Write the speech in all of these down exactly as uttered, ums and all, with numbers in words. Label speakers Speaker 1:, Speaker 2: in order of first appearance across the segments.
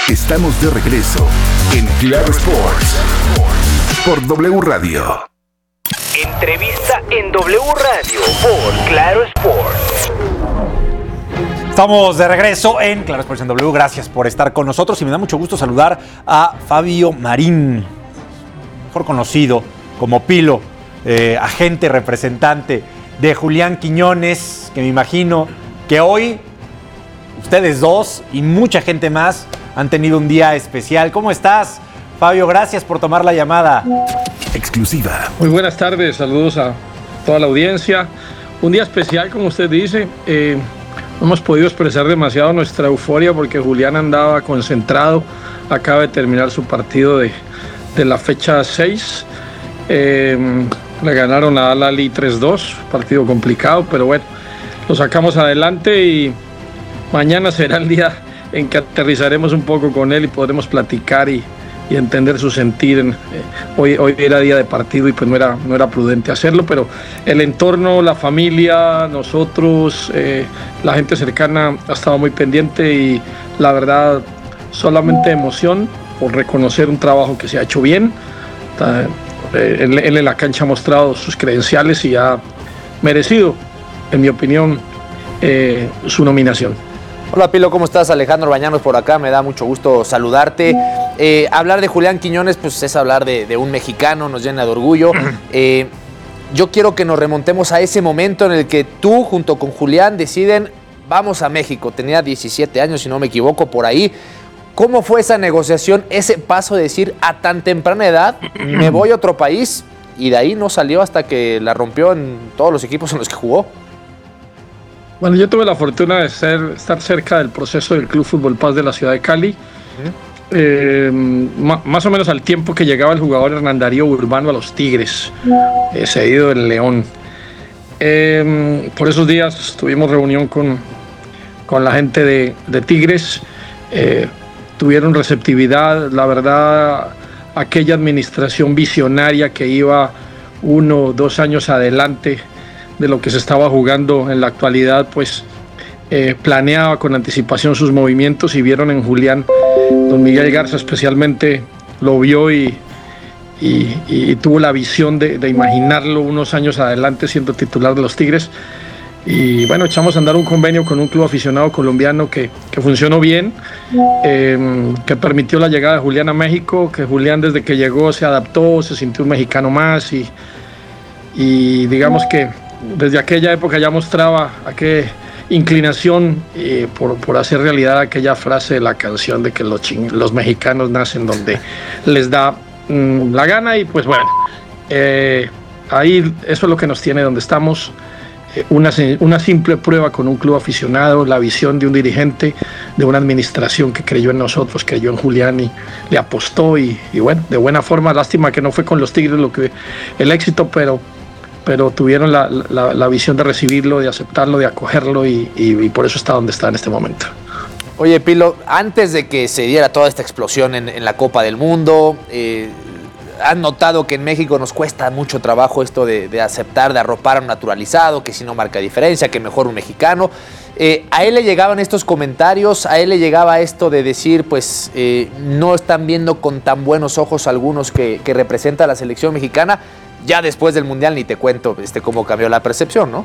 Speaker 1: Estamos de regreso en Claro Sports por W Radio.
Speaker 2: Entrevista en W Radio por Claro Sports.
Speaker 3: Estamos de regreso en Claro Sports en W. Gracias por estar con nosotros y me da mucho gusto saludar a Fabio Marín, mejor conocido como Pilo, eh, agente representante de Julián Quiñones, que me imagino que hoy ustedes dos y mucha gente más han tenido un día especial. ¿Cómo estás, Fabio? Gracias por tomar la llamada.
Speaker 1: Exclusiva.
Speaker 4: Muy buenas tardes, saludos a toda la audiencia. Un día especial, como usted dice. Eh, no hemos podido expresar demasiado nuestra euforia porque Julián andaba concentrado. Acaba de terminar su partido de, de la fecha seis. Eh, le ganaron a Al-Ahly tres dos, partido complicado, pero bueno, lo sacamos adelante y mañana será el día en que aterrizaremos un poco con él y podremos platicar y, y entender su sentir. En, eh, hoy, hoy era día de partido y pues no era, no era prudente hacerlo, pero el entorno, la familia, nosotros, eh, la gente cercana ha estado muy pendiente y la verdad solamente emoción por reconocer un trabajo que se ha hecho bien. Él, él en la cancha ha mostrado sus credenciales y ha merecido, en mi opinión, eh, su nominación.
Speaker 5: Hola Pilo, ¿cómo estás? Alejandro Bañanos por acá, me da mucho gusto saludarte. Eh, hablar de Julián Quiñones pues es hablar de, de un mexicano, nos llena de orgullo. Eh, yo quiero que nos remontemos a ese momento en el que tú junto con Julián deciden vamos a México. Tenía diecisiete años, si no me equivoco, por ahí. ¿Cómo fue esa negociación, ese paso de decir a tan temprana edad me voy a otro país? Y de ahí no salió hasta que la rompió en todos los equipos en los que jugó.
Speaker 4: Bueno, yo tuve la fortuna de ser, estar cerca del proceso del Club Fútbol Paz de la ciudad de Cali. Uh-huh. eh, ma, más o menos al tiempo que llegaba el jugador Hernán Darío Urbano a los Tigres, eh, cedido en León. Eh, por esos días tuvimos reunión con, con la gente de, de Tigres. Eh, tuvieron receptividad, la verdad, aquella administración visionaria que iba uno o dos años adelante de lo que se estaba jugando en la actualidad, pues eh, planeaba con anticipación sus movimientos y vieron en Julián, don Miguel Garza especialmente lo vio y, y, y tuvo la visión de, de imaginarlo unos años adelante siendo titular de los Tigres. Y bueno, echamos a andar un convenio con un club aficionado colombiano que, que funcionó bien, eh, que permitió la llegada de Julián a México, que Julián desde que llegó se adaptó, se sintió un mexicano más y, y digamos que desde aquella época ya mostraba aquella inclinación eh, por, por hacer realidad aquella frase de la canción de que los, ching- los mexicanos nacen donde les da mm, la gana y pues bueno, eh, ahí eso es lo que nos tiene donde estamos. Una, una simple prueba con un club aficionado, la visión de un dirigente, de una administración que creyó en nosotros, creyó en Julián y le apostó y, y bueno, de buena forma. Lástima que no fue con los Tigres lo que el éxito, pero, pero tuvieron la, la, la visión de recibirlo, de aceptarlo, de acogerlo y, y, y por eso está donde está en este momento.
Speaker 5: Oye Pilo, antes de que se diera toda esta explosión en, en la Copa del Mundo, eh, ¿han notado que en México nos cuesta mucho trabajo esto de, de aceptar, de arropar a un naturalizado, que si no marca diferencia, que mejor un mexicano? Eh, ¿A él le llegaban estos comentarios? ¿A él le llegaba esto de decir, pues, eh, no están viendo con tan buenos ojos algunos que, que representa a la selección mexicana? Ya después del Mundial ni te cuento este, cómo cambió la percepción, ¿no?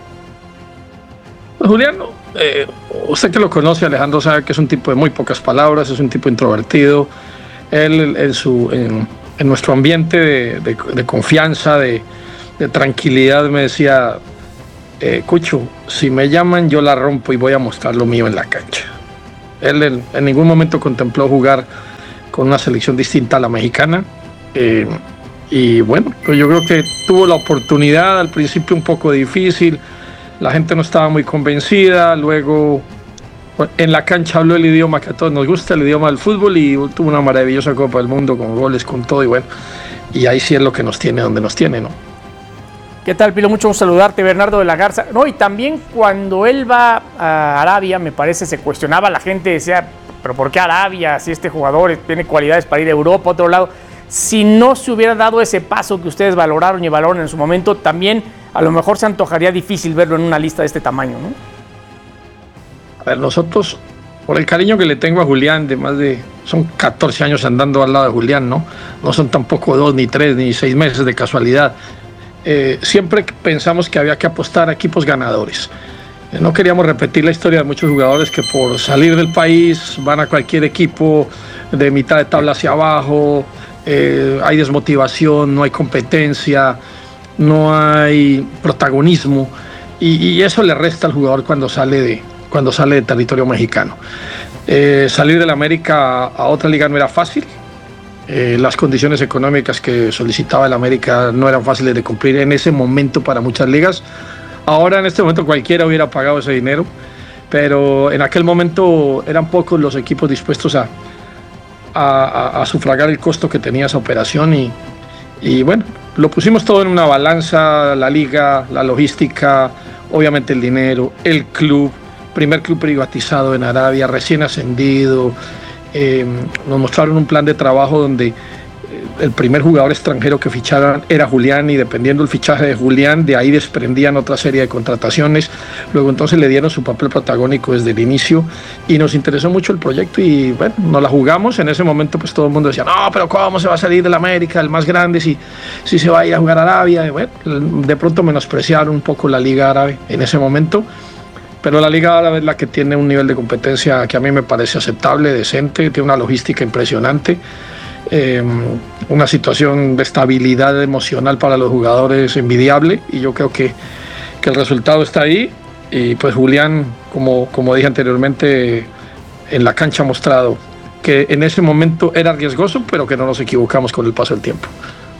Speaker 4: Julián, eh, usted que lo conoce, Alejandro, sabe que es un tipo de muy pocas palabras, es un tipo introvertido. Él en su... En, en nuestro ambiente de, de, de confianza, de, de tranquilidad, me decía, eh, Cucho, si me llaman yo la rompo y voy a mostrar lo mío en la cancha. Él en, en ningún momento contempló jugar con una selección distinta a la mexicana. Eh, y bueno, pues yo creo que tuvo la oportunidad, al principio un poco difícil, la gente no estaba muy convencida, luego en la cancha habló el idioma que a todos nos gusta, el idioma del fútbol, y tuvo una maravillosa Copa del Mundo con goles, con todo, y bueno, y ahí sí es lo que nos tiene donde nos tiene, ¿no?
Speaker 6: ¿Qué tal, Pilo? Mucho gusto saludarte, Bernardo de la Garza. No, y también cuando él va a Arabia, me parece, se cuestionaba, la gente decía, pero ¿por qué Arabia? Si este jugador tiene cualidades para ir a Europa, a otro lado. Si no se hubiera dado ese paso que ustedes valoraron y valoraron en su momento, también a lo mejor se antojaría difícil verlo en una lista de este tamaño, ¿no?
Speaker 4: A ver, nosotros por el cariño que le tengo a Julián, de más de, son catorce años andando al lado de Julián, ¿no? No son tampoco dos, ni tres, ni seis meses de casualidad. Eh, siempre pensamos que había que apostar a equipos ganadores. Eh, no queríamos repetir la historia de muchos jugadores que por salir del país van a cualquier equipo de mitad de tabla hacia abajo, eh, hay desmotivación, no hay competencia, no hay protagonismo, y, y eso le resta al jugador cuando sale de, cuando sale de territorio mexicano. Eh, salir del América a otra liga no era fácil. Eh, las condiciones económicas que solicitaba el América no eran fáciles de cumplir en ese momento para muchas ligas. Ahora en este momento cualquiera hubiera pagado ese dinero, pero en aquel momento eran pocos los equipos dispuestos a, a, a sufragar el costo que tenía esa operación, y, y bueno, lo pusimos todo en una balanza: la liga, la logística, obviamente el dinero, el club, primer club privatizado en Arabia, recién ascendido. Eh, nos mostraron un plan de trabajo donde el primer jugador extranjero que ficharan era Julián, y dependiendo del fichaje de Julián, de ahí desprendían otra serie de contrataciones. Luego entonces le dieron su papel protagónico desde el inicio, y nos interesó mucho el proyecto, y bueno, nos la jugamos. En ese momento pues todo el mundo decía: no, pero ¿cómo se va a salir del América, el más grande, si, si se va a ir a jugar a Arabia? Y bueno, de pronto menospreciaron un poco la Liga Árabe en ese momento. Pero la Liga Árabe es la que tiene un nivel de competencia que a mí me parece aceptable, decente, tiene una logística impresionante, eh, una situación de estabilidad emocional para los jugadores envidiable, y yo creo que, que el resultado está ahí. Y pues Julián, como, como dije anteriormente, en la cancha ha mostrado que en ese momento era riesgoso, pero que no nos equivocamos con el paso del tiempo.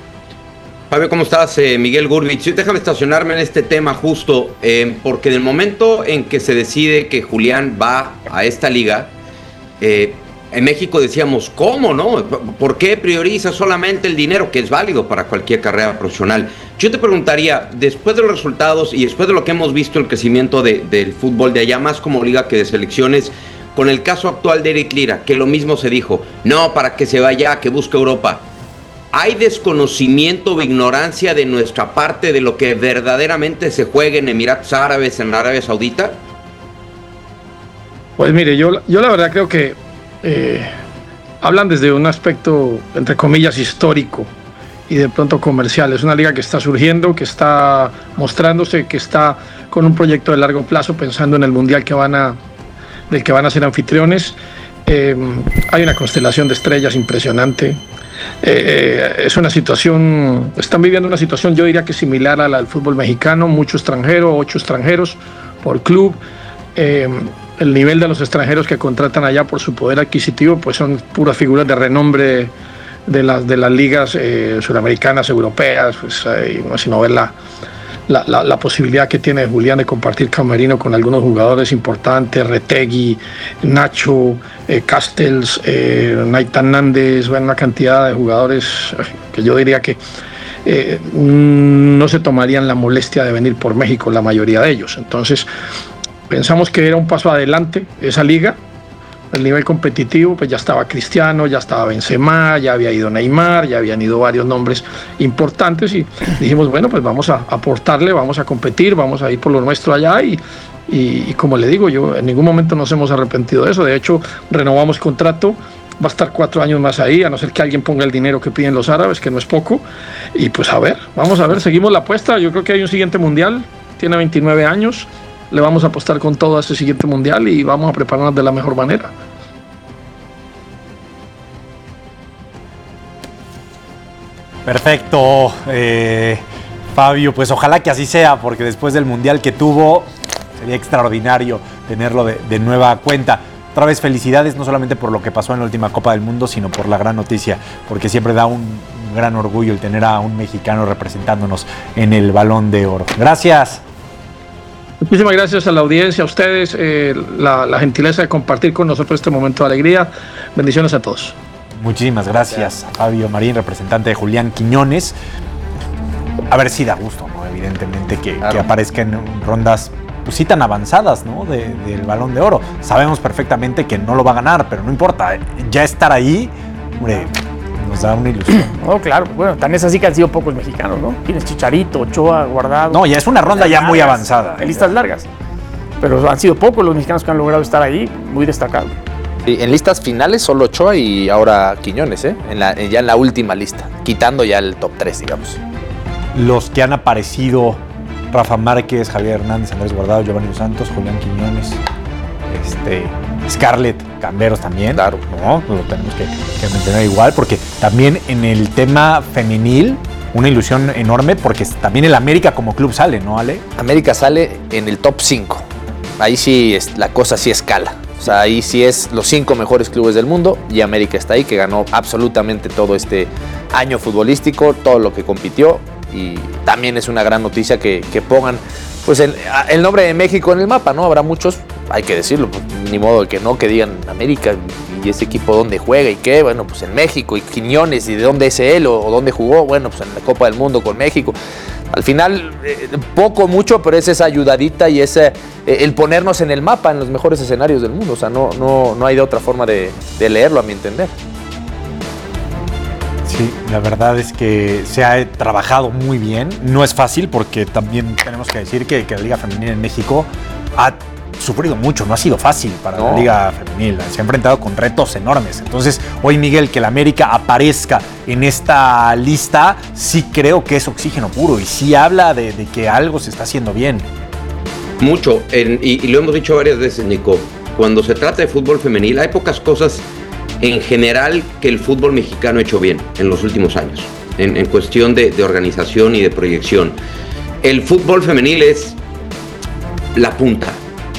Speaker 7: Fabio, ¿cómo estás? Eh, Miguel Gurbich. Déjame estacionarme en este tema justo, eh, porque en el momento en que se decide que Julián va a esta liga, eh, en México decíamos, ¿cómo no? ¿Por qué prioriza solamente el dinero, que es válido para cualquier carrera profesional? Yo te preguntaría, después de los resultados y después de lo que hemos visto, el crecimiento de, del fútbol de allá, más como liga que de selecciones, con el caso actual de Eric Lira, que lo mismo se dijo, no, para que se vaya, que busque Europa. ¿Hay desconocimiento o ignorancia de nuestra parte de lo que verdaderamente se juega en Emiratos Árabes, en Arabia Saudita?
Speaker 4: Pues mire, yo, yo la verdad creo que eh, hablan desde un aspecto, entre comillas, histórico y de pronto comercial. Es una liga que está surgiendo, que está mostrándose, que está con un proyecto de largo plazo, pensando en el mundial que van a, del que van a ser anfitriones. Eh, hay una constelación de estrellas impresionante. Eh, es una situación, están viviendo una situación, yo diría que similar a la del fútbol mexicano, mucho extranjero, ocho extranjeros por club. Eh, el nivel de los extranjeros que contratan allá por su poder adquisitivo, pues son puras figuras de renombre de las, de las ligas eh, sudamericanas, europeas, pues eh, no, sino ver la, la, la, la posibilidad que tiene Julián de compartir camerino con algunos jugadores importantes, Retegui, Nacho, eh, Castells, eh, Naitan Nández, bueno, una cantidad de jugadores que yo diría que eh, no se tomarían la molestia de venir por México, la mayoría de ellos. Entonces pensamos que era un paso adelante esa liga. El nivel competitivo, pues ya estaba Cristiano, ya estaba Benzema, ya había ido Neymar, ya habían ido varios nombres importantes, y dijimos, bueno, pues vamos a aportarle, vamos a competir, vamos a ir por lo nuestro allá, y, y, y como le digo, yo en ningún momento nos hemos arrepentido de eso. De hecho, renovamos contrato, va a estar cuatro años más ahí, a no ser que alguien ponga el dinero que piden los árabes, que no es poco, y pues a ver, vamos a ver, seguimos la apuesta. Yo creo que hay un siguiente mundial, tiene veintinueve años, le vamos a apostar con todo a este siguiente mundial y vamos a prepararnos de la mejor manera.
Speaker 3: Perfecto, eh, Fabio, pues ojalá que así sea, porque después del mundial que tuvo, sería extraordinario tenerlo de, de nueva cuenta. Otra vez felicidades, no solamente por lo que pasó en la última Copa del Mundo, sino por la gran noticia, porque siempre da un, un gran orgullo el tener a un mexicano representándonos en el Balón de Oro. Gracias.
Speaker 4: Muchísimas gracias a la audiencia, a ustedes, eh, la, la gentileza de compartir con nosotros este momento de alegría. Bendiciones a todos.
Speaker 3: Muchísimas gracias a Fabio Marín, representante de Julián Quiñones. A ver si da gusto, ¿no? Evidentemente, que, claro, que aparezca en rondas pues sí tan avanzadas, ¿no? De, del Balón de Oro. Sabemos perfectamente que no lo va a ganar, pero no importa. Ya estar ahí, hombre, nos da una ilusión.
Speaker 6: No, claro. Bueno, tan es así que han sido pocos mexicanos, ¿no? Tienes Chicharito, Ochoa, Guardado.
Speaker 3: No, ya es una ronda ya muy avanzada.
Speaker 6: En listas largas. Pero han sido pocos los mexicanos que han logrado estar ahí, muy destacados.
Speaker 5: Sí, en listas finales solo Ochoa y ahora Quiñones, ¿eh? En la, ya en la última lista, quitando ya el top tres, digamos.
Speaker 3: Los que han aparecido, Rafa Márquez, Javier Hernández, Andrés Guardado, Giovanni Dos Santos, Julián Quiñones, este, Scarlett Camberos también.
Speaker 5: Claro.
Speaker 3: No, lo tenemos que, que mencionar igual, porque también en el tema femenil, una ilusión enorme, porque también el América como club sale, ¿no, Ale?
Speaker 5: América sale en el top cinco. Ahí sí es, la cosa sí escala. O sea, ahí sí es los cinco mejores clubes del mundo y América está ahí, que ganó absolutamente todo este año futbolístico, todo lo que compitió, y también es una gran noticia que, que pongan pues el, el nombre de México en el mapa, ¿no? Habrá muchos, hay que decirlo, pues, ni modo de que no, que digan América y ese equipo dónde juega y qué, bueno, pues en México, y Quiñones, y de dónde es él o, o dónde jugó, bueno, pues en la Copa del Mundo con México. Al final, eh, poco, mucho, pero es esa ayudadita y ese, eh, el ponernos en el mapa, en los mejores escenarios del mundo. O sea, no, no, no hay de otra forma de, de leerlo, a mi entender.
Speaker 3: Sí, la verdad es que se ha trabajado muy bien. No es fácil porque también tenemos que decir que, que la Liga Femenil en México ha sufrido mucho, no ha sido fácil para
Speaker 5: no.
Speaker 3: la Liga Femenil. Se ha enfrentado con retos enormes. Entonces, hoy, Miguel, que la América aparezca en esta lista, sí creo que es oxígeno puro y sí habla de, de que algo se está haciendo bien.
Speaker 7: Mucho, en, y, y lo hemos dicho varias veces, Nico, cuando se trata de fútbol femenil hay pocas cosas en general que el fútbol mexicano ha hecho bien en los últimos años, en, en cuestión de, de organización y de proyección. El fútbol femenil es la punta,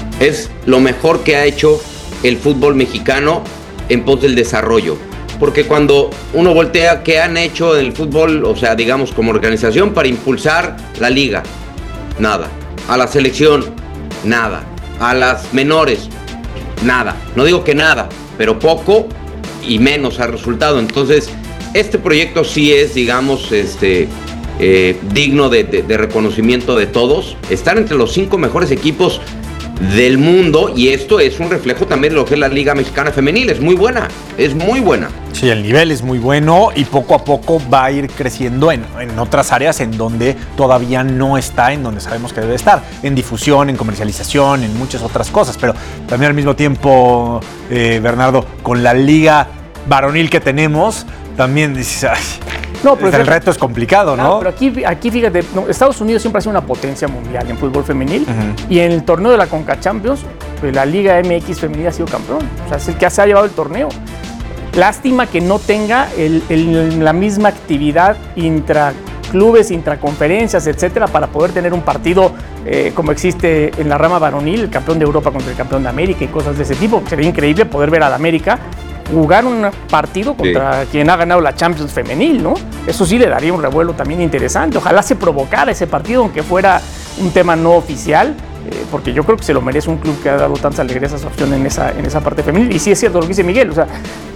Speaker 7: es lo mejor que ha hecho el fútbol mexicano en pos del desarrollo, porque cuando uno voltea qué han hecho en el fútbol, o sea, digamos como organización para impulsar la liga, nada. A la selección, nada. A las menores, nada. No digo que nada, pero poco y menos ha resultado. Entonces, este proyecto sí es, digamos, este, eh, digno de, de, de reconocimiento de todos. Estar entre los cinco mejores equipos del mundo, y esto es un reflejo también de lo que es la Liga Mexicana Femenil. Es muy buena, es muy buena.
Speaker 3: Sí, el nivel es muy bueno y poco a poco va a ir creciendo en, en otras áreas en donde todavía no está, en donde sabemos que debe estar, en difusión, en comercialización, en muchas otras cosas, pero también al mismo tiempo, eh, Bernardo, con la liga varonil que tenemos, también dices, ay,
Speaker 6: no, pero
Speaker 3: el reto es complicado, ¿no?
Speaker 6: Ah, pero aquí, aquí fíjate, no, Estados Unidos siempre ha sido una potencia mundial en fútbol femenil, uh-huh. y en el torneo de la Conca Champions, pues la Liga M X femenil ha sido campeón, o sea, es el que se ha llevado el torneo. Lástima que no tenga el, el, la misma actividad intraclubes, intraconferencias, etcétera, para poder tener un partido eh, como existe en la rama varonil, el campeón de Europa contra el campeón de América y cosas de ese tipo. Sería increíble poder ver a la América jugar un partido contra sí. quien ha ganado la Champions femenil, ¿no? Eso sí le daría un revuelo también interesante. Ojalá se provocara ese partido, aunque fuera un tema no oficial, eh, porque yo creo que se lo merece un club que ha dado tantas alegrías a su opción en esa, en esa parte femenil. Y sí es cierto lo que dice Miguel, o sea,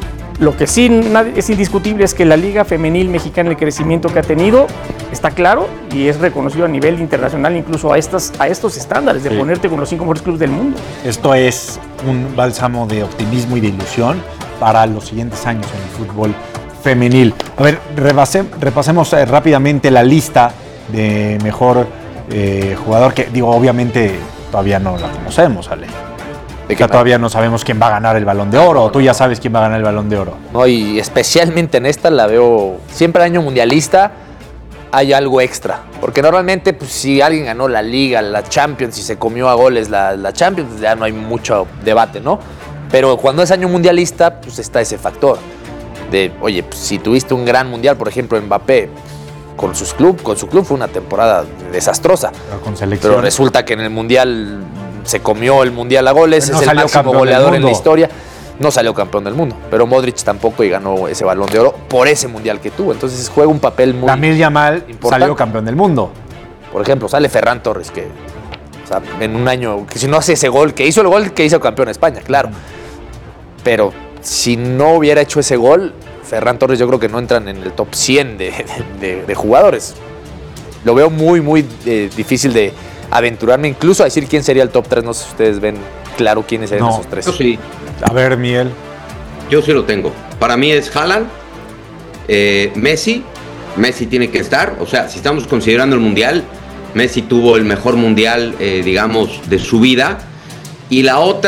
Speaker 6: lo que sí es indiscutible es que la Liga Femenil Mexicana, el crecimiento que ha tenido, está claro y es reconocido a nivel internacional, incluso a, estas, a estos estándares de sí. ponerte con los cinco mejores clubes del mundo.
Speaker 3: Esto es un bálsamo de optimismo y de ilusión para los siguientes años en el fútbol femenil. A ver, repase, repasemos eh, rápidamente la lista de mejor eh, jugador, que digo, obviamente todavía no la conocemos, Ale. De que todavía no sabemos quién va a ganar el Balón de Oro, o tú ya sabes quién va a ganar el Balón de Oro.
Speaker 5: No, y especialmente en esta la veo, siempre año mundialista hay algo extra, porque normalmente pues, si alguien ganó la Liga, la Champions, y se comió a goles la, la Champions, ya no hay mucho debate, ¿no? Pero cuando es año mundialista, pues está ese factor de, oye, pues, si tuviste un gran mundial, por ejemplo, Mbappé, con, sus club, con su club fue una temporada desastrosa.
Speaker 3: Pero con selección.
Speaker 5: Pero resulta que en el mundial se comió el mundial a goles,
Speaker 3: no
Speaker 5: es el máximo goleador en la historia. No salió campeón del mundo, pero Modric tampoco y ganó ese Balón de Oro por ese mundial que tuvo. Entonces juega un papel muy
Speaker 3: Lamine Yamal
Speaker 5: importante.
Speaker 3: Salió campeón del mundo.
Speaker 5: Por ejemplo, sale Ferran Torres, que o sea, en un año, que si no hace ese gol, que hizo el gol que hizo campeón de España, claro. Pero si no hubiera hecho ese gol, Ferran Torres yo creo que no entran en el top cien de, de, de, de jugadores. Lo veo muy, muy eh, difícil de aventurarme incluso a decir quién sería el top tres. No sé si ustedes ven claro quiénes serían
Speaker 3: no,
Speaker 5: esos tres.
Speaker 7: Yo sí.
Speaker 3: A ver, Miguel.
Speaker 7: Yo sí lo tengo. Para mí es Haaland, eh, Messi. Messi tiene que estar. O sea, si estamos considerando el Mundial, Messi tuvo el mejor Mundial, eh, digamos, de su vida. Y la otra,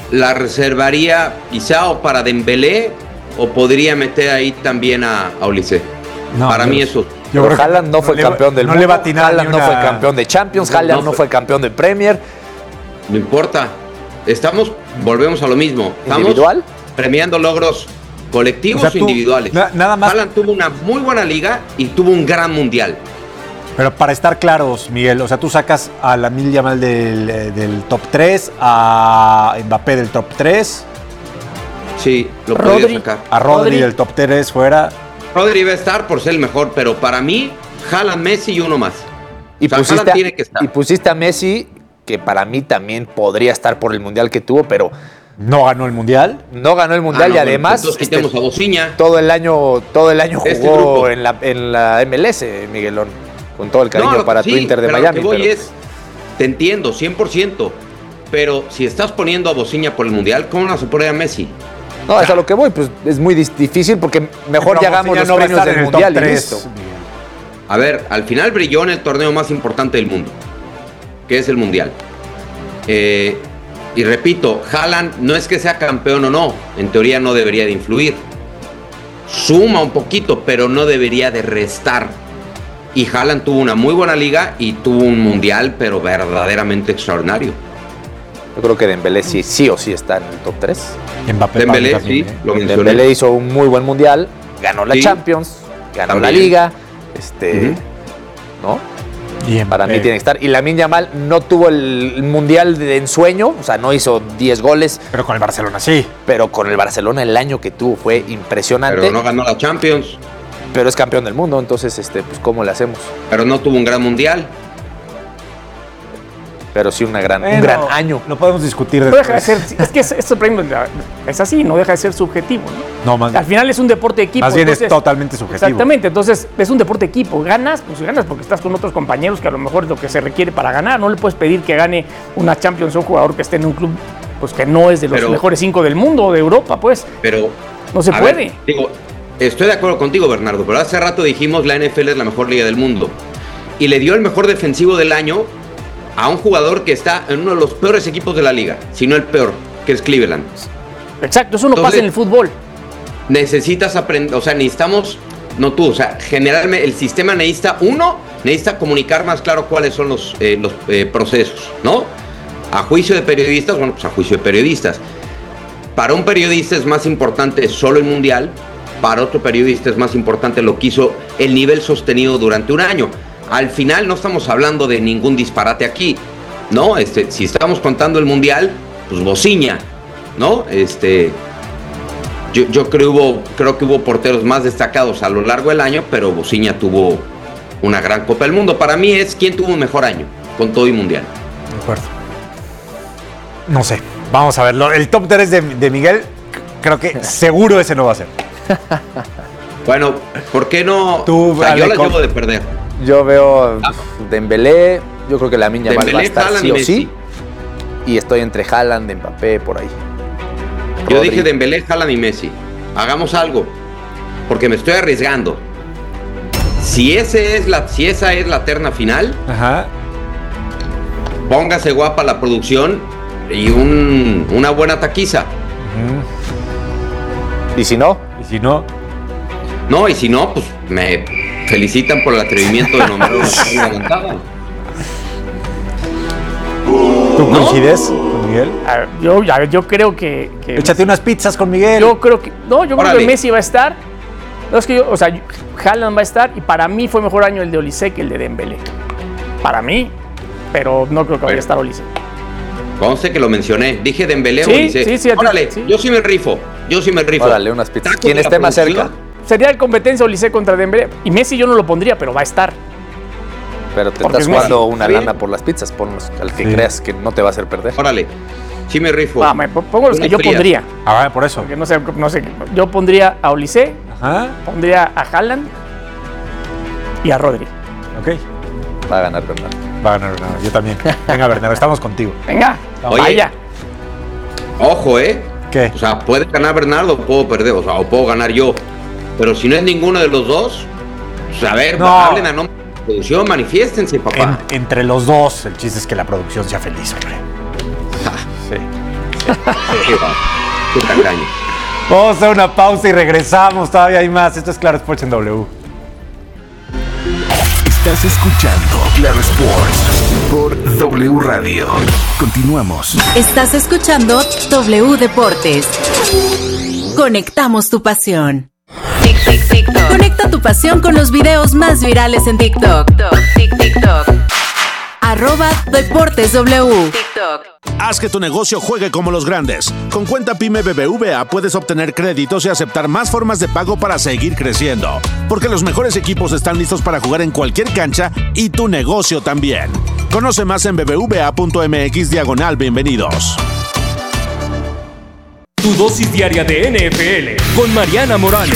Speaker 7: la reservaría quizá o para Dembélé o podría meter ahí también a, a Olise.
Speaker 3: No,
Speaker 7: para
Speaker 3: yo-
Speaker 7: mí eso.
Speaker 3: Yo
Speaker 5: Pero
Speaker 3: creo que
Speaker 5: Haaland no fue
Speaker 3: le va-
Speaker 5: campeón del
Speaker 3: no
Speaker 5: mundo.
Speaker 3: le va a atinar
Speaker 5: Haaland
Speaker 3: ni
Speaker 5: no fue
Speaker 3: una-
Speaker 5: campeón de Champions.
Speaker 7: No,
Speaker 5: Haaland
Speaker 7: no
Speaker 5: no
Speaker 7: fue-
Speaker 5: fue campeón de Premier.
Speaker 7: No importa. Estamos, volvemos a lo mismo. Estamos
Speaker 5: ¿Individual?
Speaker 7: premiando logros colectivos
Speaker 3: O sea,
Speaker 7: o
Speaker 3: tú-
Speaker 7: individuales.
Speaker 3: na- nada más-
Speaker 7: Haaland tuvo una muy buena liga y tuvo un gran mundial.
Speaker 3: Pero para estar claros, Miguel, o sea, tú sacas a Lamine Yamal del, eh, del top tres, a Mbappé del top tres,
Speaker 7: Sí, lo
Speaker 6: Rodri.
Speaker 7: podría sacar.
Speaker 3: a Rodri,
Speaker 6: Rodri.
Speaker 3: del top tres fuera.
Speaker 7: Rodri iba a estar por ser el mejor, pero para mí, Haaland, Messi y uno más.
Speaker 5: Y,
Speaker 7: O sea,
Speaker 5: pusiste
Speaker 7: Haaland
Speaker 5: a,
Speaker 7: tiene que estar.
Speaker 5: y pusiste a Messi, que para mí también podría estar por el Mundial que tuvo, pero
Speaker 3: No ganó el Mundial.
Speaker 5: no ganó el
Speaker 7: Ah,
Speaker 5: Mundial
Speaker 7: no,
Speaker 5: y
Speaker 7: bueno,
Speaker 5: además
Speaker 7: entonces
Speaker 5: este,
Speaker 7: quitemos a Bociña.
Speaker 5: todo el año, todo el año
Speaker 7: Este
Speaker 5: jugó
Speaker 7: grupo.
Speaker 5: en la, en la M L S, Miguelón. Con todo el cariño
Speaker 7: No, lo-
Speaker 5: para
Speaker 7: sí,
Speaker 5: tu Inter de
Speaker 7: pero
Speaker 5: Miami.
Speaker 7: Lo que voy
Speaker 5: pero-
Speaker 7: es, te entiendo, cien por ciento. Pero si estás poniendo a Bociña por el Mundial, ¿cómo no se pone a Messi?
Speaker 5: No, es a lo que voy, pues es muy dis- difícil porque mejor
Speaker 3: Pero
Speaker 5: ya hagamos
Speaker 3: Bociña
Speaker 5: los
Speaker 3: no va a
Speaker 5: premios
Speaker 3: estar
Speaker 5: del
Speaker 3: en el top
Speaker 5: Mundial y
Speaker 3: tres,
Speaker 5: listo.
Speaker 3: Miguel.
Speaker 7: A ver, al final brilló en el torneo más importante del mundo, que es el Mundial. Eh, y repito, Haaland no es que sea campeón o no, en teoría no debería de influir. Suma un poquito, pero no debería de restar. Y Haaland tuvo una muy buena liga y tuvo un Mundial, pero verdaderamente extraordinario.
Speaker 5: Yo creo que Dembélé sí, sí o sí está en el top tres.
Speaker 3: Mbappé
Speaker 7: Dembélé,
Speaker 3: para mí
Speaker 7: sí,
Speaker 3: también, ¿eh?
Speaker 7: lo mencioné.
Speaker 5: Dembélé hizo un muy buen Mundial, ganó la
Speaker 7: Sí.
Speaker 5: Champions, ganó la
Speaker 7: También.
Speaker 5: Liga, este,
Speaker 7: Ujú.
Speaker 5: ¿no?
Speaker 3: Y
Speaker 5: Para mí
Speaker 3: Mbappé.
Speaker 5: tiene que estar. Y Lamine Yamal no tuvo el Mundial de ensueño, o sea, no hizo diez goles,
Speaker 3: Pero con el Barcelona sí.
Speaker 5: pero con el Barcelona el año que tuvo fue impresionante.
Speaker 7: Pero no ganó la Champions,
Speaker 5: Pero es campeón del mundo, entonces, este, pues, ¿cómo le hacemos?
Speaker 7: pero no tuvo un gran Mundial.
Speaker 5: Pero sí una gran, un
Speaker 3: Bueno,
Speaker 5: gran año.
Speaker 3: Lo podemos discutir
Speaker 6: No deja de
Speaker 3: después.
Speaker 6: ser, es que es- esto premio es así, no deja de ser subjetivo, ¿no?
Speaker 3: No, más,
Speaker 6: Al final es un deporte de equipo.
Speaker 3: más bien
Speaker 6: entonces-
Speaker 3: es totalmente subjetivo.
Speaker 6: Exactamente, entonces es un deporte de equipo. Ganas, pues ganas porque estás con otros compañeros que a lo mejor es lo que se requiere para ganar. No le puedes pedir que gane una Champions a un jugador que esté en un club pues que no es de los
Speaker 7: Pero-
Speaker 6: mejores cinco del mundo o de Europa, pues.
Speaker 7: Pero
Speaker 6: No se
Speaker 7: a
Speaker 6: puede.
Speaker 7: ver, digo, estoy de acuerdo contigo, Bernardo, pero hace rato dijimos la N F L es la mejor liga del mundo. Y le dio el mejor defensivo del año a un jugador que está en uno de los peores equipos de la liga, si no el peor, que es Cleveland.
Speaker 6: Exacto, eso no
Speaker 7: Entonces-
Speaker 6: pasa en el fútbol.
Speaker 7: Necesitas aprender, o sea, necesitamos, no tú, o sea, generalmente el sistema necesita, uno, necesita comunicar más claro cuáles son los, eh, los eh, procesos, ¿no? A juicio de periodistas, bueno, pues a juicio de periodistas. Para un periodista es más importante solo el mundial, para otro periodista es más importante lo que hizo el nivel sostenido durante un año. Al final no estamos hablando de ningún disparate aquí, ¿no? Este, si estamos contando el mundial, pues Bociña, ¿no? Este, yo, yo creo, hubo, creo que hubo porteros más destacados a lo largo del año, pero Bociña tuvo una gran Copa del Mundo. Para mí es quién tuvo un mejor año, con todo y mundial.
Speaker 3: De acuerdo. No sé. Vamos a verlo. El top tres de, de Miguel, creo que seguro ese no va a ser.
Speaker 7: Bueno, ¿por qué no?
Speaker 3: Tú,
Speaker 7: O sea, yo
Speaker 3: Ale,
Speaker 7: las llevo
Speaker 3: con-
Speaker 7: de perder.
Speaker 5: Yo veo pues, Dembélé, yo creo que Lamine Yamal va a
Speaker 7: Dembélé,
Speaker 5: estar
Speaker 7: Haaland
Speaker 5: sí
Speaker 7: y
Speaker 5: o
Speaker 7: Messi.
Speaker 5: sí. Y estoy entre Haaland, Mbappé, por ahí.
Speaker 7: Yo
Speaker 5: Rodri.
Speaker 7: dije Dembélé, Haaland y Messi. Hagamos algo, porque me estoy arriesgando. Si, ese es la, si esa es la terna final,
Speaker 3: Ajá.
Speaker 7: póngase guapa la producción y un- una buena taquiza.
Speaker 5: Y si no,
Speaker 3: Y si no,
Speaker 7: No, y si no, pues me felicitan por el atrevimiento de nombrar una terna adelantada.
Speaker 3: ¿tú coincides con Miguel?
Speaker 6: A ver, yo, a ver, yo creo que, que-
Speaker 3: Échate unas pizzas con Miguel.
Speaker 6: yo creo que no, yo creo
Speaker 7: Órale.
Speaker 6: que Messi va a estar. No es que yo, o sea, yo- Haaland va a estar y para mí fue mejor año el de Olise que el de Dembélé. Para mí, pero no creo que vaya
Speaker 7: Bueno.
Speaker 6: a estar Olise.
Speaker 7: Conste que lo mencioné. Dije Dembélé o
Speaker 6: Sí,
Speaker 7: Olise.
Speaker 6: sí, sí, a ti-
Speaker 7: Órale,
Speaker 6: sí.
Speaker 7: yo sí me rifo. Yo sí me rifo.
Speaker 5: órale, unas pizzas.
Speaker 7: Taco
Speaker 5: Quien
Speaker 7: de la
Speaker 5: esté más
Speaker 7: producción.
Speaker 5: cerca.
Speaker 6: Sería el competencia Olise contra Dembélé y Messi yo no lo pondría, pero va a estar.
Speaker 5: Pero te
Speaker 6: Porque
Speaker 5: estás
Speaker 6: es Messi.
Speaker 5: jugando una
Speaker 7: Está bien.
Speaker 5: lana por las pizzas. Ponnos al que
Speaker 3: Sí.
Speaker 5: creas que no te va a hacer perder.
Speaker 7: Órale, sí me rifo.
Speaker 6: Ah, me pongo los que
Speaker 7: Unas
Speaker 6: yo
Speaker 7: frías.
Speaker 6: pondría,
Speaker 3: Ah, por eso.
Speaker 6: porque no sé, no sé, yo pondría a Olise,
Speaker 3: Ajá.
Speaker 6: pondría a Haaland y a Rodri.
Speaker 3: Ok.
Speaker 5: Va a ganar Bernardo.
Speaker 3: Va a ganar Bernardo. Yo también. Venga, Bernardo, estamos contigo.
Speaker 6: Venga,
Speaker 7: Oye.
Speaker 6: vaya.
Speaker 7: Ojo, ¿eh?
Speaker 3: ¿Qué?
Speaker 7: O sea, puede ganar Bernardo o puedo perder, o sea, o puedo ganar yo. Pero si no es ninguno de los dos, pues a ver,
Speaker 3: No.
Speaker 7: hablen a nombre de la producción, manifiéstense, papá.
Speaker 3: En- entre los dos, el chiste es que la producción sea feliz, hombre. Sí.
Speaker 7: Qué tacaño.
Speaker 3: Vamos a hacer una pausa y regresamos. Todavía hay más. Esto es Claro Sports en W.
Speaker 1: Estás escuchando Claro Sports por W Radio. Continuamos.
Speaker 8: Estás escuchando W Deportes. Conectamos tu pasión. Tic, tic, TikTok. Conecta tu pasión con los videos más virales en TikTok. Tic, TikTok. Arroba Deportes W. TikTok.
Speaker 9: Haz que tu negocio juegue como los grandes. Con cuenta Pyme B B V A puedes obtener créditos y aceptar más formas de pago para seguir creciendo. Porque los mejores equipos están listos para jugar en cualquier cancha y tu negocio también. Conoce más en bbva.mx diagonal bienvenidos.
Speaker 10: Tu dosis diaria de N F L con Mariana Morales.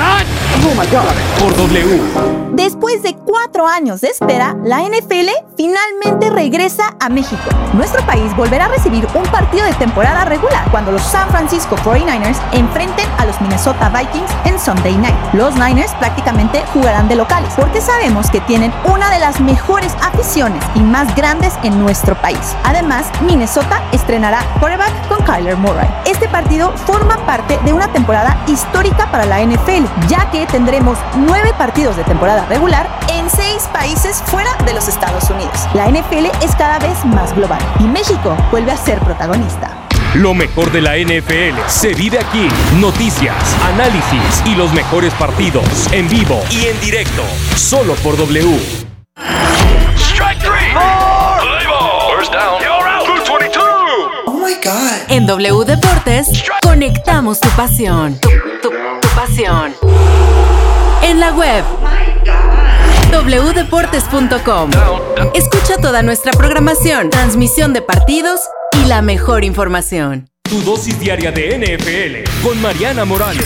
Speaker 10: Por W.
Speaker 11: Después de cuatro años de espera, la N F L finalmente regresa a México. Nuestro país volverá a recibir un partido de temporada regular cuando los San Francisco cuarenta y nueve ers enfrenten a los Minnesota Vikings en Sunday Night. Los Niners prácticamente jugarán de locales porque sabemos que tienen una de las mejores aficiones y más grandes en nuestro país. Además, Minnesota estrenará quarterback con Kyler Murray. Este partido forma parte de una temporada histórica para la N F L, ya que tendremos nueve partidos de temporada regular en seis países fuera de los Estados Unidos. La N F L es cada vez más global y México vuelve a ser protagonista.
Speaker 10: Lo mejor de la N F L se vive aquí. Noticias, análisis y los mejores partidos en vivo y en directo. Solo por W.
Speaker 2: Strike three. Oh, first down. You're out. two twenty-two.
Speaker 8: Oh my God. En W Deportes, conectamos tu pasión. Tu, tu, tu pasión. En la web doble u deportes punto com. Escucha toda nuestra programación, transmisión de partidos y la mejor información.
Speaker 10: Tu dosis diaria de N F L con Mariana Morales.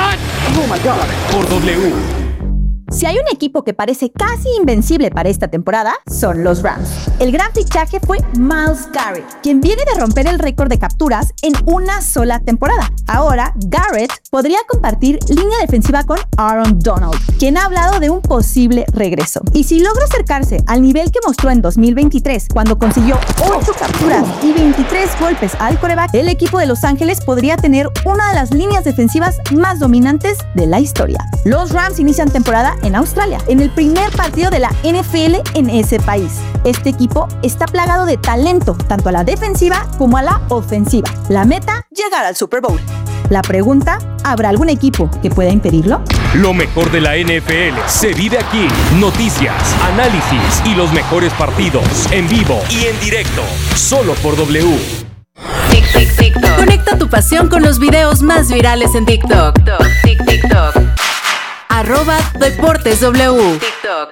Speaker 10: Por W.
Speaker 11: Si hay un equipo que parece casi invencible para esta temporada, son los Rams. El gran fichaje fue Myles Garrett, quien viene de romper el récord de capturas en una sola temporada. Ahora, Garrett podría compartir línea defensiva con Aaron Donald, quien ha hablado de un posible regreso. Y si logra acercarse al nivel que mostró en dos mil veintitrés, cuando consiguió ocho capturas y veintitrés golpes al quarterback, el equipo de Los Ángeles podría tener una de las líneas defensivas más dominantes de la historia. Los Rams inician temporada en Australia, en el primer partido de la N F L en ese país. Este equipo está plagado de talento, tanto a la defensiva como a la ofensiva. La meta, llegar al Super Bowl. La pregunta, ¿habrá algún equipo que pueda impedirlo?
Speaker 10: Lo mejor de la N F L se vive aquí. Noticias, análisis y los mejores partidos en vivo y en directo. Solo por W.
Speaker 8: Tic, tic, TikTok. Conecta tu pasión con los videos más virales en TikTok. Tic, TikTok. Arroba Deportes W. TikTok.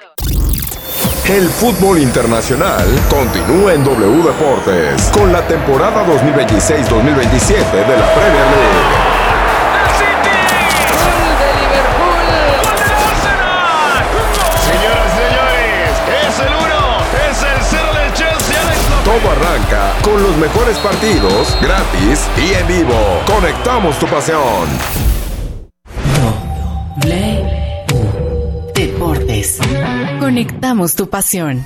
Speaker 12: El fútbol internacional continúa en W Deportes con la temporada dos mil veintiséis dos mil veintisiete de la Premier League. Todo arranca con los mejores partidos, gratis y en vivo. Conectamos tu pasión.
Speaker 8: W Deportes. Conectamos tu pasión.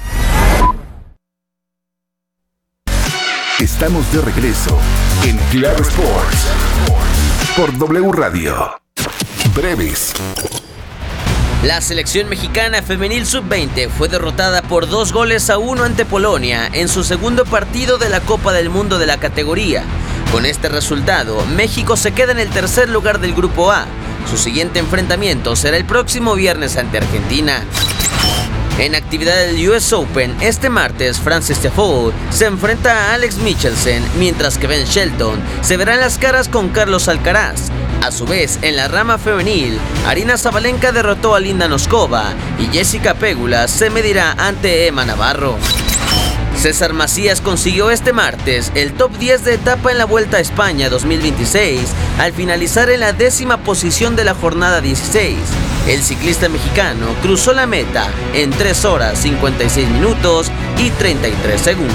Speaker 1: Estamos de regreso en Claro Sports por W Radio. Breves.
Speaker 13: La selección mexicana femenil sub veinte fue derrotada por dos goles a uno ante Polonia en su segundo partido de la Copa del Mundo de la categoría. Con este resultado, México se queda en el tercer lugar del Grupo A. Su siguiente enfrentamiento será el próximo viernes ante Argentina. En actividad del U S Open, este martes Frances Tiafoe se enfrenta a Alex Michelsen, mientras que Ben Shelton se verá en las caras con Carlos Alcaraz. A su vez, en la rama femenil, Aryna Sabalenka derrotó a Linda Noskova y Jessica Pegula se medirá ante Emma Navarro. César Macías consiguió este martes el top diez de etapa en la Vuelta a España dos mil veintiséis al finalizar en la décima posición de la jornada dieciséis. El ciclista mexicano cruzó la meta en tres horas cincuenta y seis minutos y treinta y tres segundos.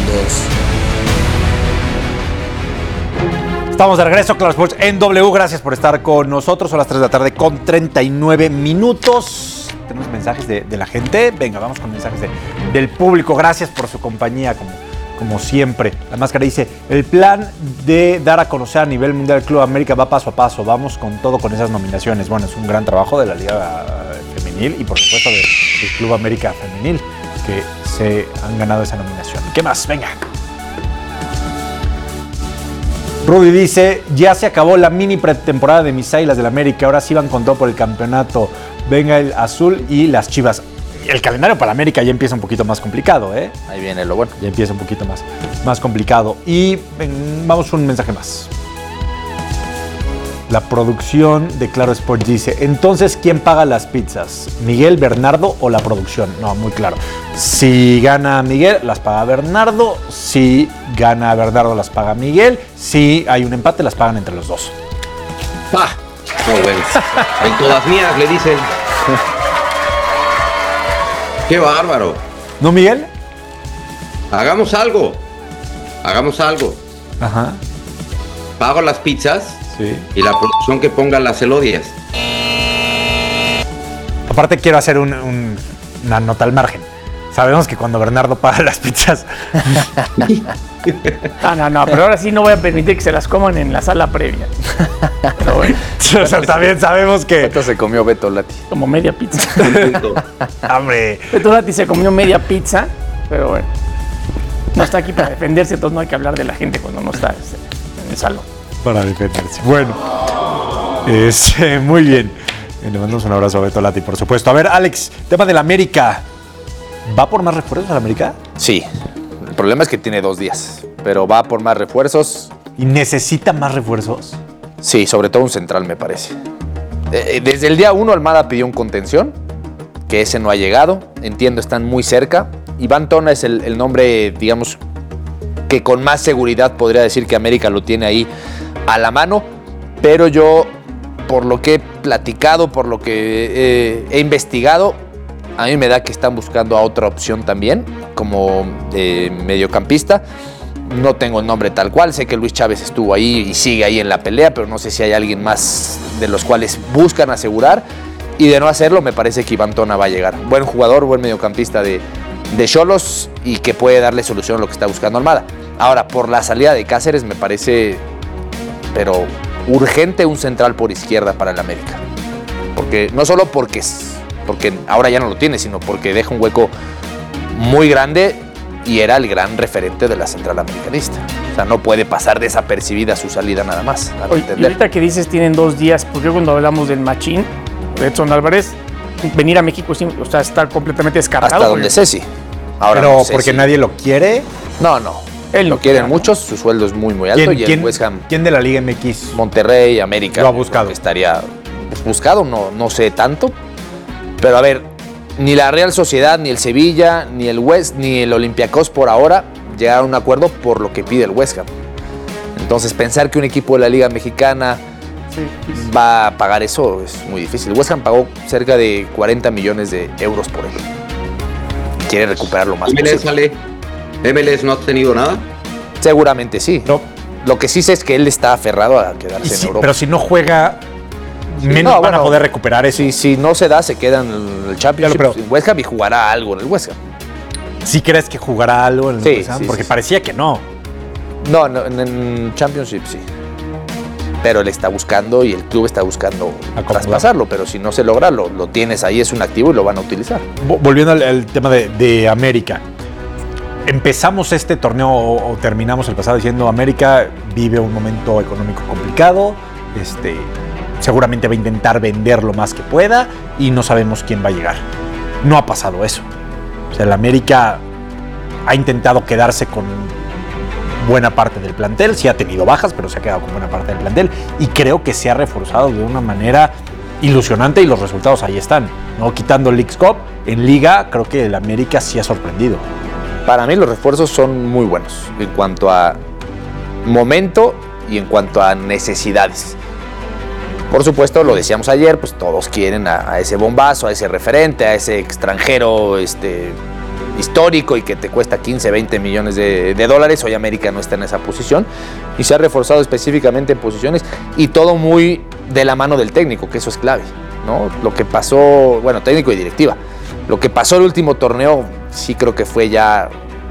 Speaker 3: Estamos de regreso, Claro Sports en W. Gracias por estar con nosotros. Son las tres de la tarde con treinta y nueve minutos. Tenemos mensajes de, de la gente. Venga, vamos con mensajes de, del público. Gracias por su compañía, como, como siempre. La Máscara dice, el plan de dar a conocer a nivel mundial el Club América va paso a paso, vamos con todo con esas nominaciones. Bueno, es un gran trabajo de la Liga Femenil y por supuesto del Club América Femenil, que se han ganado esa nominación. ¿Qué más? Venga. Rudy dice, ya se acabó la mini pretemporada de mis Águilas del América, ahora sí van con todo por el campeonato. Venga el azul y las Chivas. El calendario para América ya empieza un poquito más complicado, ¿eh?
Speaker 5: Ahí viene lo bueno.
Speaker 3: Ya empieza un poquito más, más complicado. Y ven, vamos a un mensaje más. La producción de Claro Sport dice, entonces, ¿quién paga las pizzas? ¿Miguel, Bernardo o la producción? No, muy claro. Si gana Miguel, las paga Bernardo. Si gana Bernardo, las paga Miguel. Si hay un empate, las pagan entre los dos.
Speaker 7: ¡Ah! No, bueno. En todas mías le dicen. ¡Qué bárbaro!
Speaker 3: ¿No, Miguel?
Speaker 7: Hagamos algo. Hagamos algo.
Speaker 3: Ajá.
Speaker 7: Pago las pizzas.
Speaker 3: Sí.
Speaker 7: Y la producción que ponga las elodias.
Speaker 3: Aparte quiero hacer un, un, una nota al margen. Sabemos que cuando Bernardo paga las pizzas...
Speaker 6: No, no, no, pero ahora sí no voy a permitir que se las coman en la sala previa. Pero bueno.
Speaker 3: O sea, también sabemos que...
Speaker 5: ¿Cuánto se comió Beto Lati?
Speaker 6: Como media pizza.
Speaker 3: Hombre.
Speaker 6: Beto Lati se comió media pizza, pero bueno. No está aquí para defenderse, entonces no hay que hablar de la gente cuando no está en el salón.
Speaker 3: Para defenderse. Bueno, es, eh, muy bien. Eh, le mandamos un abrazo a Beto Lati, por supuesto. A ver, Alex, tema del América. ¿Va por más refuerzos al América?
Speaker 5: Sí. El problema es que tiene dos días, pero va por más refuerzos.
Speaker 3: ¿Y necesita más refuerzos?
Speaker 5: Sí, sobre todo un central, me parece. Eh, desde el día uno, Almada pidió un contención, que ese no ha llegado. Entiendo, están muy cerca. Iván Tona es el, el nombre, digamos, que con más seguridad podría decir que América lo tiene ahí a la mano, pero yo, por lo que he platicado, por lo que eh, he investigado, a mí me da que están buscando a otra opción también, como eh, mediocampista. No tengo el nombre tal cual, sé que Luis Chávez estuvo ahí y sigue ahí en la pelea, pero no sé si hay alguien más de los cuales buscan asegurar, y de no hacerlo me parece que Iván Tona va a llegar. Buen jugador, buen mediocampista de de Xolos y que puede darle solución a lo que está buscando Almada. Ahora, por la salida de Cáceres me parece, pero urgente, un central por izquierda para el América. Porque no solo porque, porque ahora ya no lo tiene, sino porque deja un hueco muy grande y era el gran referente de la central americanista. O sea, no puede pasar desapercibida su salida nada más.
Speaker 6: Oye, y ahorita que dices tienen dos días, porque cuando hablamos del Machín, de Edson Álvarez, venir a México, o sea, está completamente descartado.
Speaker 5: Hasta donde Ceci.
Speaker 3: Ahora pero no sé porque si nadie lo quiere.
Speaker 5: No, no. Él lo quieren muchos, su sueldo es muy, muy alto.
Speaker 3: ¿Quién,
Speaker 5: y el
Speaker 3: quién,
Speaker 5: West Ham,
Speaker 3: ¿Quién de la Liga M X?
Speaker 5: Monterrey, América.
Speaker 3: Lo ha buscado.
Speaker 5: Estaría buscado, no, no sé tanto. Pero a ver, ni la Real Sociedad, ni el Sevilla, ni el West, ni el Olympiacos por ahora llegaron a un acuerdo por lo que pide el West Ham. Entonces, pensar que un equipo de la Liga Mexicana sí, sí. va a pagar eso es muy difícil. El West Ham pagó cerca de cuarenta millones de euros por él. Quiere recuperar lo más
Speaker 7: M L S
Speaker 5: posible.
Speaker 7: Sale. ¿M L S no ha tenido nada?
Speaker 5: Seguramente sí. No. Lo que sí sé es que él está aferrado a quedarse en
Speaker 3: si,
Speaker 5: Europa.
Speaker 3: Pero si no juega,
Speaker 5: sí,
Speaker 3: menos
Speaker 5: no,
Speaker 3: van
Speaker 5: bueno,
Speaker 3: a poder recuperar eso.
Speaker 5: Si, si no se da, se queda en el Championship
Speaker 3: pero,
Speaker 5: en West Ham y jugará algo en el West Ham.
Speaker 3: ¿Sí crees que jugará algo en el
Speaker 5: sí,
Speaker 3: West Ham?
Speaker 5: Sí,
Speaker 3: Porque
Speaker 5: sí,
Speaker 3: parecía que no.
Speaker 5: No, no en el Championship sí. Pero él está buscando y el club está buscando traspasarlo, pero si no se logra, lo, lo tienes ahí, es un activo y lo van a utilizar.
Speaker 3: Volviendo al, al tema de, de América, empezamos este torneo o, o terminamos el pasado diciendo América vive un momento económico complicado, este, seguramente va a intentar vender lo más que pueda y no sabemos quién va a llegar. No ha pasado eso. O sea, el América ha intentado quedarse con buena parte del plantel, sí ha tenido bajas, pero se ha quedado con buena parte del plantel y creo que se ha reforzado de una manera ilusionante y los resultados ahí están, ¿no? Quitando el Leagues Cup, en Liga creo que el América sí ha sorprendido.
Speaker 5: Para mí los refuerzos son muy buenos en cuanto a momento y en cuanto a necesidades. Por supuesto, lo decíamos ayer, pues todos quieren a, a ese bombazo, a ese referente, a ese extranjero, este... histórico y que te cuesta quince, veinte millones de, de dólares. Hoy América no está en esa posición y se ha reforzado específicamente en posiciones y todo muy de la mano del técnico, que eso es clave, ¿no? Lo que pasó, bueno, técnico y directiva, lo que pasó el último torneo sí creo que fue ya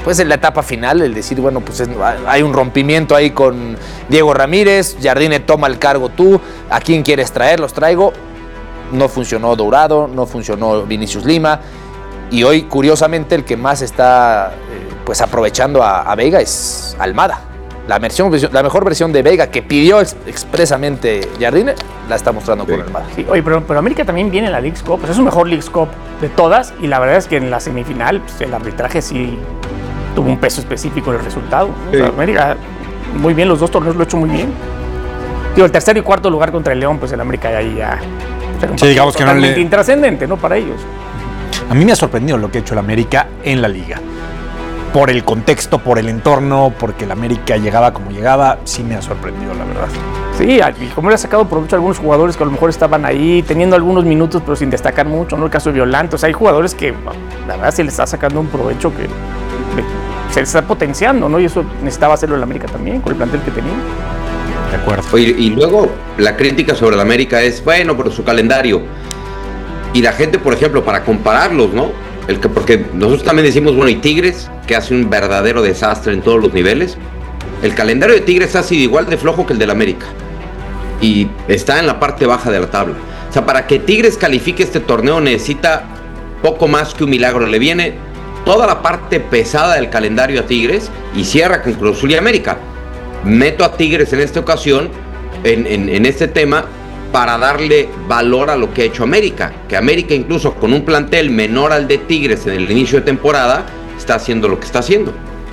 Speaker 5: pues en la etapa final, el decir, bueno, pues es, hay un rompimiento ahí con Diego Ramírez, Jardine toma el cargo tú, ¿a quién quieres traer? Los traigo. No funcionó Dourado, no funcionó Vinicius Lima, y hoy, curiosamente, el que más está eh, pues aprovechando a, a Veiga es Almada. La, versión, la mejor versión de Veiga que pidió ex, expresamente Jardine, la está mostrando sí. con Almada.
Speaker 6: Sí, oye, pero, pero América también viene en la Leagues Cup, pues es su mejor Leagues Cup de todas, y la verdad es que en la semifinal pues, el arbitraje sí tuvo un peso específico en el resultado. Sí. O sea, América, muy bien, los dos torneos lo ha hecho muy bien. Digo, el tercer y cuarto lugar contra el León, pues el América ahí ya... O sea,
Speaker 3: sí, digamos que no le...
Speaker 6: intrascendente, ¿no? Para ellos.
Speaker 3: A mí me ha sorprendido lo que ha hecho el América en la liga. Por el contexto, por el entorno, porque el América llegaba como llegaba, sí me ha sorprendido, la verdad.
Speaker 6: Sí, y como le ha sacado provecho a algunos jugadores que a lo mejor estaban ahí, teniendo algunos minutos, pero sin destacar mucho, ¿no? El caso de Violante, o sea, hay jugadores que, la verdad, se les está sacando un provecho que se les está potenciando, ¿no? Y eso necesitaba hacerlo el América también, con el plantel que tenía.
Speaker 3: De acuerdo.
Speaker 7: Oye, y luego la crítica sobre el América es, bueno, por su calendario. Y la gente, por ejemplo, para compararlos, ¿no? El que, porque nosotros también decimos, bueno, y Tigres, que hace un verdadero desastre en todos los niveles. El calendario de Tigres ha sido igual de flojo que el del América. Y está en la parte baja de la tabla. O sea, para que Tigres califique este torneo necesita poco más que un milagro. Le viene toda la parte pesada del calendario a Tigres y cierra con Cruz Azul y América. Meto a Tigres en esta ocasión, en, en, en este tema, para darle valor a lo que ha hecho América. Que América, incluso con un plantel menor al de Tigres en el inicio de temporada, está haciendo lo que está haciendo.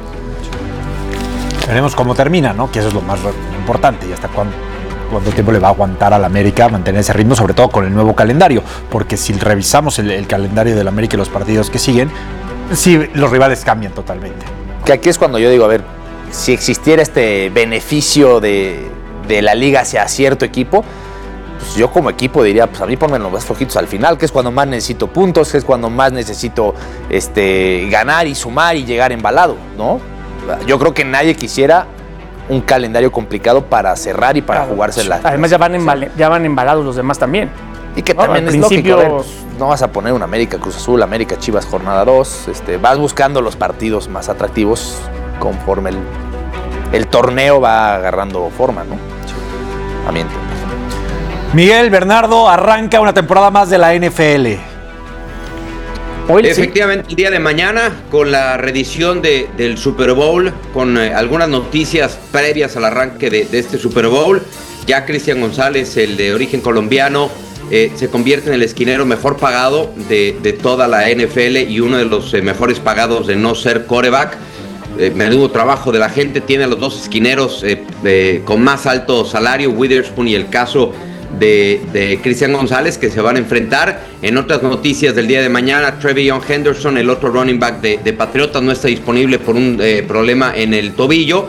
Speaker 3: Veremos cómo termina, ¿no? Que eso es lo más importante. Y hasta cuándo, cuánto tiempo le va a aguantar al América mantener ese ritmo, sobre todo con el nuevo calendario. Porque si revisamos el, el calendario del América y los partidos que siguen, sí, los rivales cambian totalmente.
Speaker 5: Que aquí es cuando yo digo, a ver, si existiera este beneficio de, de la liga hacia cierto equipo, pues yo como equipo diría, pues a mí ponme los más flojitos al final, que es cuando más necesito puntos, que es cuando más necesito este, ganar y sumar y llegar embalado, ¿no? Yo creo que nadie quisiera un calendario complicado para cerrar y para claro, jugarse la...
Speaker 6: Además ya van, embale, ya van embalados los demás también.
Speaker 5: Y que no, también es principio... lógico, ver, pues, no vas a poner un América Cruz Azul, América Chivas jornada dos, este, vas buscando los partidos más atractivos conforme el, el torneo va agarrando forma, ¿no? A mi entender.
Speaker 3: Miguel, Bernardo, arranca una temporada más de la N F L.
Speaker 7: Hoy, efectivamente, sí. El día de mañana, con la reedición de, del Super Bowl, con eh, algunas noticias previas al arranque de, de este Super Bowl. Ya Cristian González, el de origen colombiano, eh, se convierte en el esquinero mejor pagado de, de toda la N F L y uno de los eh, mejores pagados de no ser quarterback. Eh, menudo trabajo de la gente, tiene a los dos esquineros eh, eh, con más alto salario, Witherspoon y el caso de, de Cristian González, que se van a enfrentar. En otras noticias del día de mañana, Trevion Henderson, el otro running back de, de Patriotas, no está disponible por un eh, problema en el tobillo.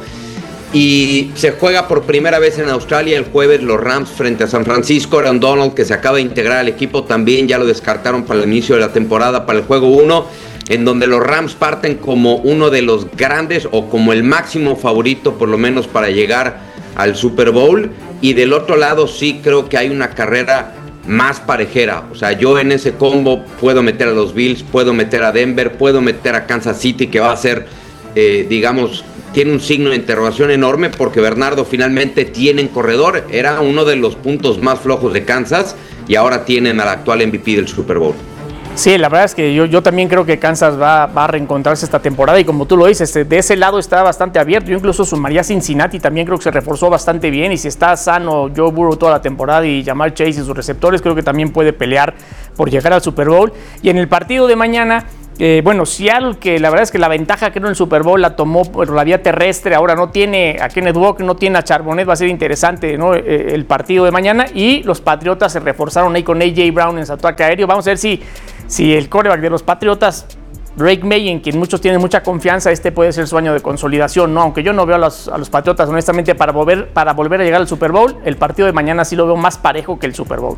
Speaker 7: Y se juega por primera vez en Australia el jueves los Rams frente a San Francisco. Aaron Donald, que se acaba de integrar al equipo, también ya lo descartaron para el inicio de la temporada, para el juego uno, en donde los Rams parten como uno de los grandes o como el máximo favorito, por lo menos para llegar al Super Bowl. Y del otro lado sí creo que hay una carrera más parejera. O sea, yo en ese combo puedo meter a los Bills, puedo meter a Denver, puedo meter a Kansas City, que va a ser, eh, digamos, tiene un signo de interrogación enorme, porque Bernardo finalmente tienen corredor. Era uno de los puntos más flojos de Kansas y ahora tienen al actual M V P del Super Bowl.
Speaker 6: Sí, la verdad es que yo, yo también creo que Kansas va, va a reencontrarse esta temporada, y como tú lo dices, de ese lado está bastante abierto. Yo incluso sumaría a Cincinnati, también creo que se reforzó bastante bien, y si está sano Joe Burrow toda la temporada y Jamar Chase y sus receptores, creo que también puede pelear por llegar al Super Bowl. Y en el partido de mañana, eh, bueno, Seattle, que la verdad es que la ventaja que en el Super Bowl la tomó por la vía terrestre, ahora no tiene a Kenneth Walker, no tiene a Charbonnet, va a ser interesante, ¿no? eh, el partido de mañana. Y los Patriotas se reforzaron ahí con A J Brown en su ataque aéreo. Vamos a ver si Si el quarterback de los Patriotas, Drake May, en quien muchos tienen mucha confianza, este puede ser su año de consolidación, ¿no? Aunque yo no veo a los, a los Patriotas, honestamente, para volver, para volver a llegar al Super Bowl. El partido de mañana sí lo veo más parejo que el Super Bowl.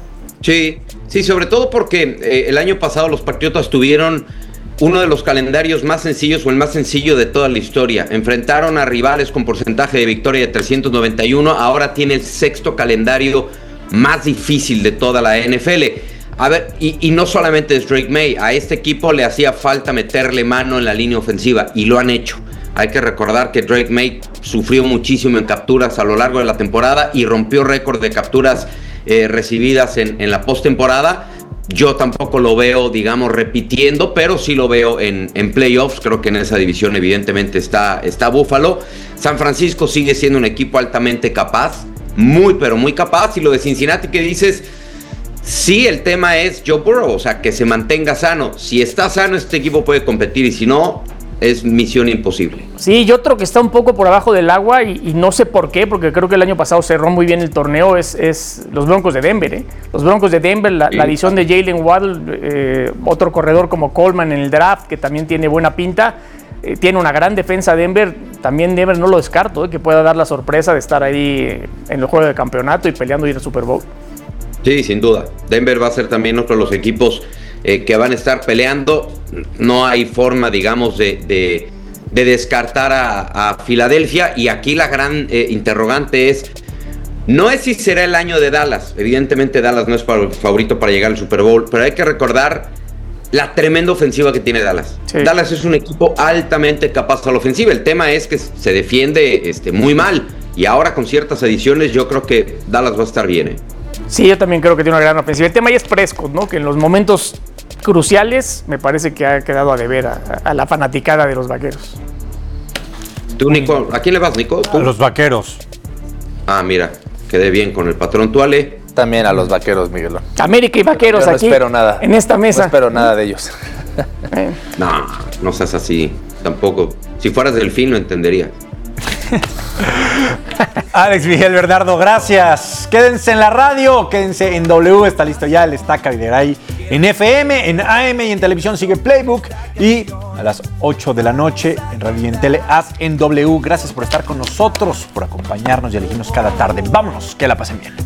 Speaker 7: Sí, sí, sobre todo porque eh, el año pasado los Patriotas tuvieron uno de los calendarios más sencillos, o el más sencillo de toda la historia. Enfrentaron a rivales con porcentaje de victoria de trescientos noventa y uno, ahora tiene el sexto calendario más difícil de toda la N F L. A ver, y, y no solamente es Drake May, a este equipo le hacía falta meterle mano en la línea ofensiva y lo han hecho. Hay que recordar que Drake May sufrió muchísimo en capturas a lo largo de la temporada y rompió récord de capturas eh, recibidas en, en la postemporada. Yo tampoco lo veo, digamos, repitiendo, pero sí lo veo en, en playoffs. Creo que en esa división evidentemente está, está Buffalo. San Francisco sigue siendo un equipo altamente capaz, muy pero muy capaz. Y lo de Cincinnati que dices, sí, el tema es Joe Burrow, o sea, que se mantenga sano. Si está sano, este equipo puede competir y si no, es misión imposible.
Speaker 6: Sí, y otro que está un poco por abajo del agua y, y no sé por qué, porque creo que el año pasado cerró muy bien el torneo, es, es los Broncos de Denver. ¿eh? Los Broncos de Denver, la, sí. la adición de Jalen Waddle, eh, otro corredor como Coleman en el draft, que también tiene buena pinta, eh, tiene una gran defensa Denver. También Denver no lo descarto, eh, que pueda dar la sorpresa de estar ahí en el juego de campeonato y peleando ir al Super Bowl.
Speaker 7: Sí, sin duda. Denver va a ser también otro de los equipos Eh, que van a estar peleando. No hay forma, digamos, de, de, de descartar a, a Filadelfia. Y aquí la gran eh, interrogante es, no es si será el año de Dallas. Evidentemente Dallas no es favorito para llegar al Super Bowl, pero hay que recordar la tremenda ofensiva que tiene Dallas. Sí. Dallas es un equipo altamente capaz a la ofensiva. El tema es que se defiende este, muy mal. Y ahora con ciertas adiciones yo creo que Dallas va a estar bien, ¿eh?
Speaker 6: Sí, yo también creo que tiene una gran ofensiva. El tema ya es Prescott, ¿no? Que en los momentos cruciales me parece que ha quedado a deber a, a la fanaticada de los Vaqueros.
Speaker 7: ¿Tú, Nico? ¿A quién le vas, Nico? ¿Tú?
Speaker 3: A los Vaqueros.
Speaker 7: Ah, mira, quedé bien con el patrón. ¿Tú, Ale?
Speaker 5: También a los Vaqueros, Miguelón.
Speaker 6: América y Vaqueros
Speaker 5: yo no
Speaker 6: aquí.
Speaker 5: No espero nada.
Speaker 6: En esta mesa.
Speaker 5: No espero nada de ellos.
Speaker 7: No, no seas así. Tampoco. Si fueras Delfín lo entendería.
Speaker 3: Alex, Miguel, Bernardo, gracias. Quédense en la radio, quédense en W, está listo ya el Estaca Videgaray en F M, en A M y en televisión sigue Playbook. Y a las ocho de la noche en Radio y en Tele, haz en W. Gracias por estar con nosotros, por acompañarnos y elegirnos cada tarde. Vámonos, que la pasen bien.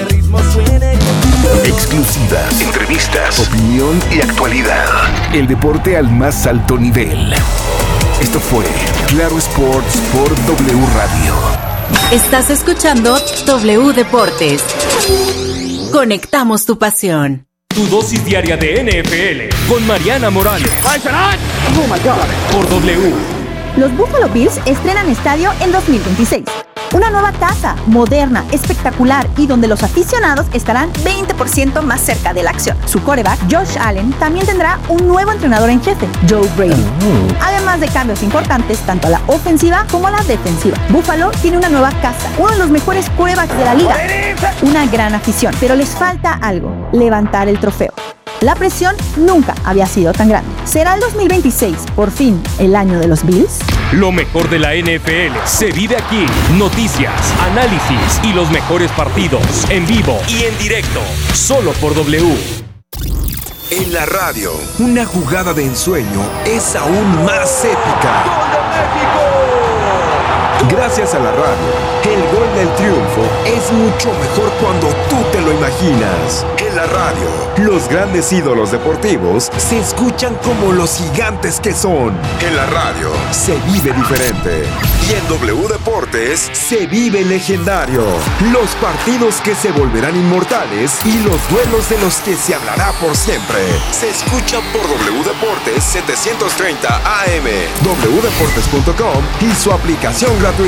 Speaker 1: Exclusivas, entrevistas, opinión y actualidad. El deporte al más alto nivel. Esto fue Claro Sports por W Radio.
Speaker 8: Estás escuchando W Deportes. Conectamos tu pasión.
Speaker 10: Tu dosis diaria de N F L con Mariana Morales.
Speaker 11: Oh my God.
Speaker 10: Por W.
Speaker 11: Los Buffalo Bills estrenan estadio en dos mil veintiséis. Una nueva casa, moderna, espectacular y donde los aficionados estarán veinte por ciento más cerca de la acción. Su quarterback, Josh Allen, también tendrá un nuevo entrenador en jefe, Joe Brady. Además de cambios importantes tanto a la ofensiva como a la defensiva. Buffalo tiene una nueva casa, uno de los mejores quarterbacks de la liga. Una gran afición, pero les falta algo, levantar el trofeo. La presión nunca había sido tan grande. ¿Será el dos mil veintiséis, por fin, el año de los Bills?
Speaker 10: Lo mejor de la N F L se vive aquí. Noticias, análisis y los mejores partidos en vivo y en directo. Solo por W.
Speaker 12: En la radio, una jugada de ensueño es aún más épica. ¡Gol de México! Gracias a la radio, el gol del triunfo es mucho mejor cuando tú te lo imaginas. En la radio, los grandes ídolos deportivos se escuchan como los gigantes que son. En la radio, se vive diferente. Y en W Deportes, se vive legendario. Los partidos que se volverán inmortales y los duelos de los que se hablará por siempre. Se escuchan por W Deportes setecientos treinta A M, w deportes punto com y su aplicación gratuita.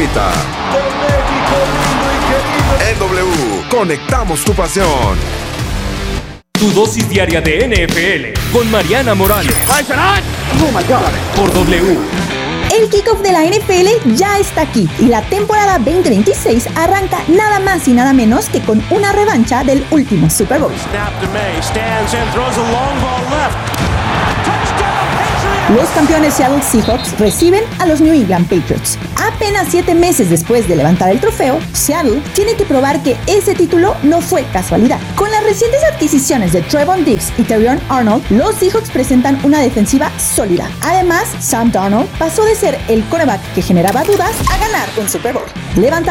Speaker 12: En W, conectamos tu pasión.
Speaker 10: Tu dosis diaria de N F L con Mariana Morales.
Speaker 11: Oh my God.
Speaker 10: Por W.
Speaker 11: El kickoff de la N F L ya está aquí y la temporada veinte veintiséis arranca nada más y nada menos que con una revancha del último Super Bowl. Los campeones Seattle Seahawks reciben a los New England Patriots. Apenas siete meses después de levantar el trofeo, Seattle tiene que probar que ese título no fue casualidad. Con las recientes adquisiciones de Trevon Diggs y Terrion Arnold, los Seahawks presentan una defensiva sólida. Además, Sam Darnold pasó de ser el quarterback que generaba dudas a ganar un Super Bowl. Levanta